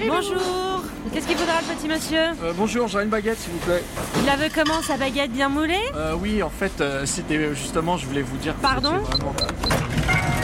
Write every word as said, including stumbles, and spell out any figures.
Bonjour. Qu'est-ce qu'il faudra le petit monsieur? Euh, bonjour, j'aurais une baguette s'il vous plaît. Il la veut comment, sa baguette bien moulée? Euh, oui, en fait, euh, c'était justement, je voulais vous dire. que Pardon c'était vraiment...